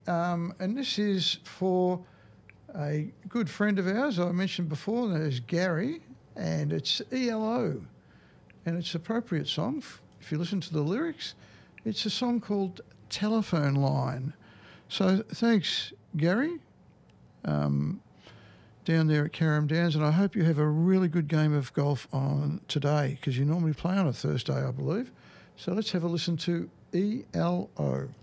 And this is for a good friend of ours I mentioned before, that is Gary, and it's ELO. And it's an appropriate song. If you listen to the lyrics, it's a song called Telephone Line. So thanks, Gary, down there at Carrum Downs, and I hope you have a really good game of golf on today, because you normally play on a Thursday, I believe. So let's have a listen to ELO.